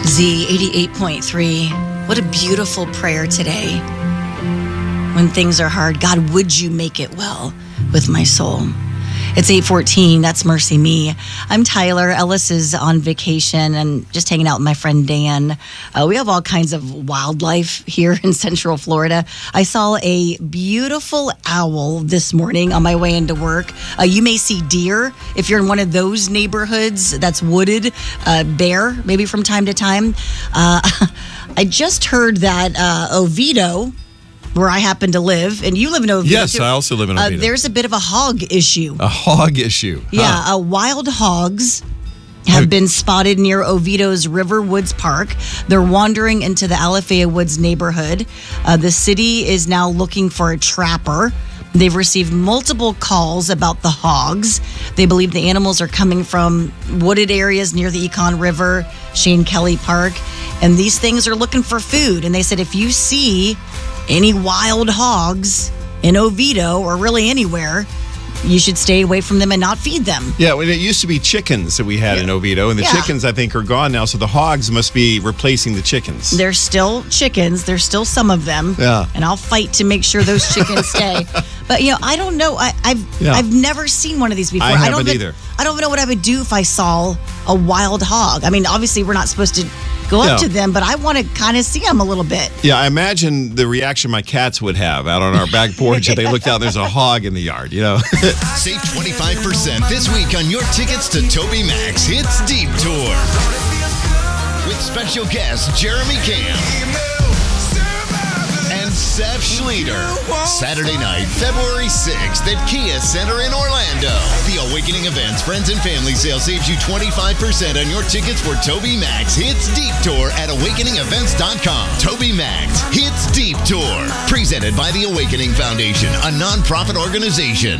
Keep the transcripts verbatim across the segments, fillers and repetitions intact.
Z eighty-eight point three. What a beautiful prayer today. When things are hard, God, would you make it well with my soul? It's eight fourteen. That's Mercy Me. I'm Tyler. Ellis is on vacation and just hanging out with my friend Dan. Uh, we have all kinds of wildlife here in Central Florida. I saw a beautiful owl this morning on my way into work. Uh, you may see deer if you're in one of those neighborhoods that's wooded. Uh, bear, maybe from time to time. Uh, I just heard that uh, Oviedo, where I happen to live, and you live in Oviedo. Yes, too. I also live in Oviedo. Uh, there's a bit of a hog issue. A hog issue. Yeah, Huh. uh, wild hogs have been spotted near Oviedo's River Woods Park. They're wandering into the Alafaya Woods neighborhood. Uh, the city is now looking for a trapper. They've received multiple calls about the hogs. They believe the animals are coming from wooded areas near the Econ River, Shane Kelly Park, and these things are looking for food. And they said if you see any wild hogs in Oviedo or really anywhere, you should stay away from them and not feed them. Yeah, well, it used to be chickens that we had Yeah. in Oviedo, and the Yeah. chickens, I think, are gone now, so the hogs must be replacing the chickens. There's still chickens. There's still some of them. Yeah. And I'll fight to make sure those chickens stay. But, you know, I don't know. I, I've Yeah. I've never seen one of these before. I haven't don't even, either. I don't even know what I would do if I saw a wild hog. I mean, obviously, we're not supposed to go up Yeah. to them, but I want to kind of see them a little bit. Yeah, I imagine the reaction my cats would have out on our back porch if they looked out and there's a hog in the yard, you know? Save twenty-five percent this week on your tickets to Toby Max Hits Deep Tour. With special guest Jeremy Camp and Seth Schleter. Saturday night, February sixth at Kia Center in Orlando. The Awakening Events Friends and Family Sale saves you twenty-five percent on your tickets for Toby Max Hits Deep Tour at awakening events dot com. Toby Max Hits Deep Tour. Presented by the Awakening Foundation, a nonprofit organization.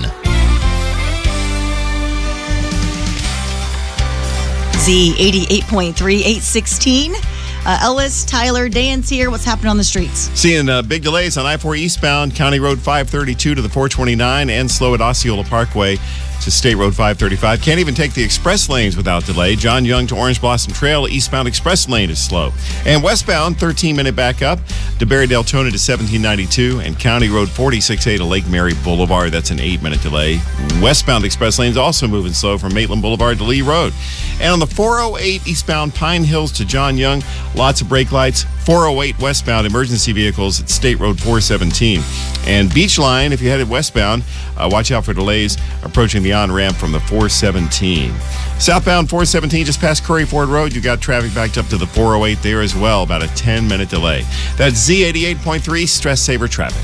Z eighty-eight point three, eight sixteen. Uh, Ellis, Tyler, Dan's here. What's happening on the streets? Seeing uh, big delays on I four eastbound, County Road five thirty-two to the four twenty-nine, and slow at Osceola Parkway to State Road five thirty-five. Can't even take the express lanes without delay. John Young to Orange Blossom Trail, eastbound express lane is slow. And westbound, thirteen-minute backup, DeBerry Deltona to seventeen ninety-two, and County Road forty-six A to Lake Mary Boulevard. That's an eight-minute delay. Westbound express lanes also moving slow from Maitland Boulevard to Lee Road. And on the four oh eight eastbound Pine Hills to John Young, lots of brake lights. four oh eight westbound emergency vehicles at State Road four seventeen. And Beach Line, if you're headed westbound, uh, watch out for delays approaching the on-ramp from the four seventeen. Southbound four seventeen, just past Curry Ford Road, you got traffic backed up to the four oh eight there as well, about a ten-minute delay. That's Z eighty-eight point three, Stress Saver Traffic.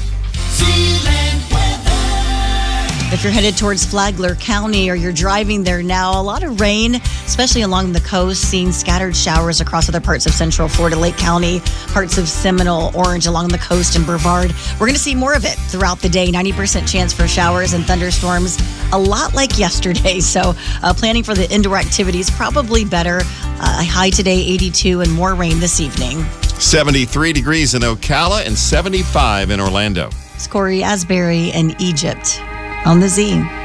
If you're headed towards Flagler County or you're driving there now, a lot of rain, especially along the coast, seeing scattered showers across other parts of Central Florida, Lake County, parts of Seminole, Orange along the coast, and Brevard. We're going to see more of it throughout the day. ninety percent chance for showers and thunderstorms, a lot like yesterday. So uh, planning for the indoor activities, probably better. Uh, high today, eighty-two, and more rain this evening. seventy-three degrees in Ocala and seventy-five in Orlando. It's Corey Asbury in Egypt on the Z.